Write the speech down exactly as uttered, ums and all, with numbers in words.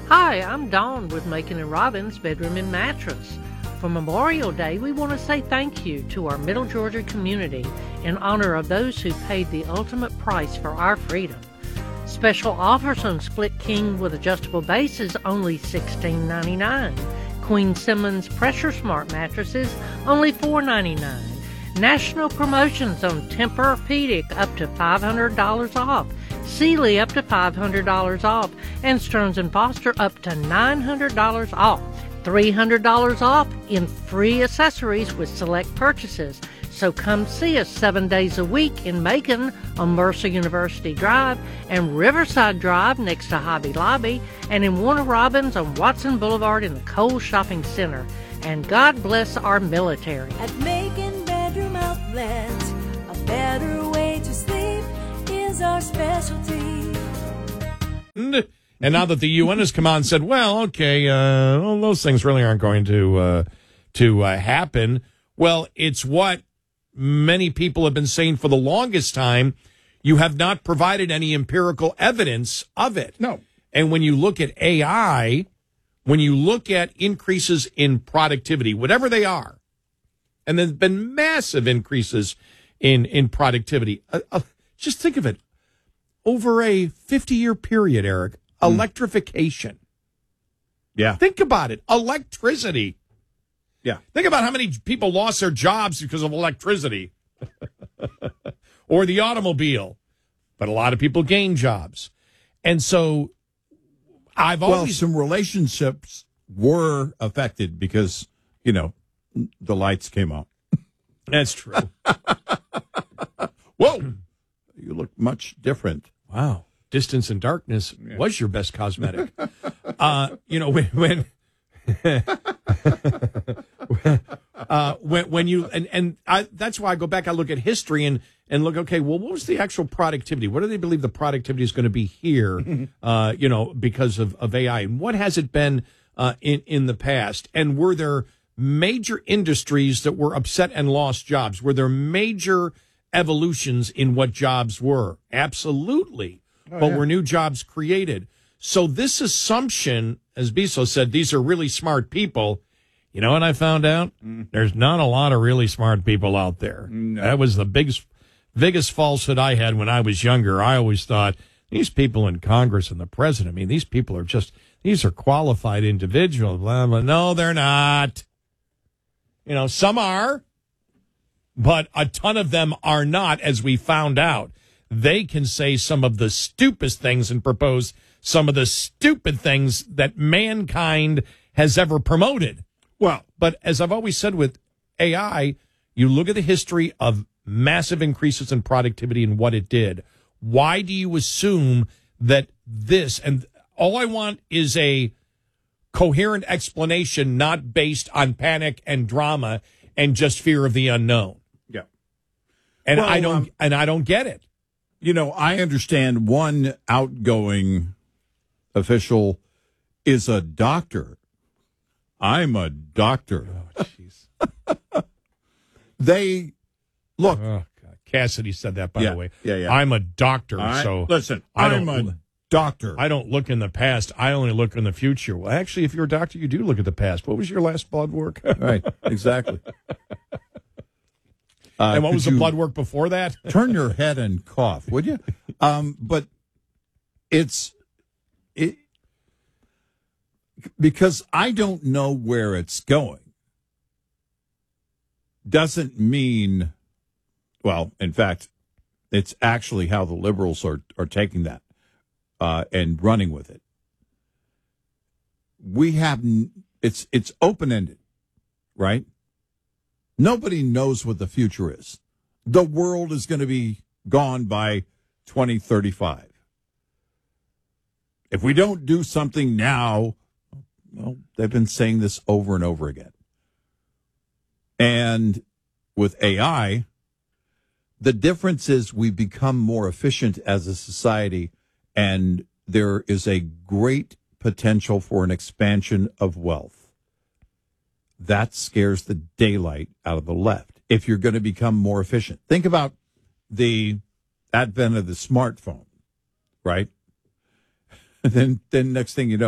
Hi, I'm Dawn with Macon and Robbins Bedroom and Mattress. For Memorial Day, we want to say thank you to our Middle Georgia community in honor of those who paid the ultimate price for our freedom. Special offers on Split King with adjustable bases only sixteen ninety-nine. Queen Simmons Pressure Smart mattresses only four ninety-nine. National promotions on Tempur-Pedic up to five hundred dollars off. Sealy up to five hundred dollars off. And Stearns and Foster up to nine hundred dollars off. three hundred dollars off in free accessories with select purchases. So come see us seven days a week in Macon on Mercer University Drive and Riverside Drive next to Hobby Lobby, and in Warner Robins on Watson Boulevard in the Kohl's Shopping Center. And God bless our military. At Macon Bedroom Outlet, a better way to sleep is our specialty. And now that the U N has come out and said, well, okay, uh, well, those things really aren't going to uh, to uh, happen. Well, it's what many people have been saying for the longest time. You have not provided any empirical evidence of it. No. And when you look at A I, when you look at increases in productivity, whatever they are, and there's been massive increases in, in productivity. Uh, uh, just think of it. Over a fifty-year period, Eric, electrification. Yeah. Think about it. Electricity. Yeah. Think about how many people lost their jobs because of electricity or the automobile. But a lot of people gained jobs. And so I've Well, always... some relationships were affected because, you know, the lights came on. That's true. Whoa. You look much different. Wow. Distance and darkness yeah. was your best cosmetic. uh, you know, when when, uh, when when you and and I, that's why I go back. I look at history and and look. Okay, well, what was the actual productivity? What do they believe the productivity is going to be here? Uh, you know, because of, of A I, and what has it been uh, in in the past? And were there major industries that were upset and lost jobs? Were there major evolutions in what jobs were? Absolutely. Oh, but yeah. were new jobs created? So this assumption, as Bezos said, these are really smart people. You know what I found out? Mm. There's not a lot of really smart people out there. No. That was the biggest, biggest falsehood I had when I was younger. I always thought, these people in Congress and the president, I mean, these people are just, these are qualified individuals. Blah, blah. No, they're not. You know, some are, but a ton of them are not, as we found out. They can say some of the stupidest things and propose some of the stupid things that mankind has ever promoted. Well, but as I've always said with A I, you look at the history of massive increases in productivity and what it did. Why do you assume that this, and all I want is a coherent explanation, not based on panic and drama and just fear of the unknown. Yeah. And well, I don't, um, and I don't get it. You know, I understand one outgoing official is a doctor. I'm a doctor. Oh, jeez. They look. Oh, God. Cassidy said that, by yeah, the way. Yeah, yeah. I'm a doctor, right. so listen. I I'm don't, a doctor. I don't look in the past. I only look in the future. Well, actually, if you're a doctor, you do look at the past. What was your last blood work? Right. Exactly. Uh, and what was the blood work before that? Turn your head and cough, would you? Um, but it's it because I don't know where it's going. Doesn't mean, well, in fact, it's actually how the liberals are are taking that uh, and running with it. We have it's it's open ended, right? Nobody knows what the future is. The world is going to be gone by twenty thirty-five. If we don't do something now, well, they've been saying this over and over again. And with A I, the difference is we become more efficient as a society, and there is a great potential for an expansion of wealth. That scares the daylight out of the left if you're going to become more efficient. Think about the advent of the smartphone, right? then, then next thing you know,